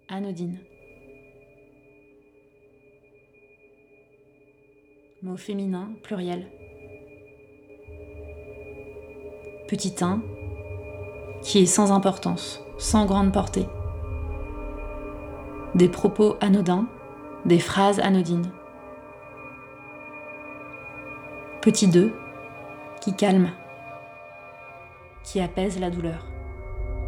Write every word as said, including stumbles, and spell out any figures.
anodine. Mot féminin, pluriel. Petit un, qui est sans importance, sans grande portée. Des propos anodins, des phrases anodines. Petit deux, qui calme, qui apaise la douleur.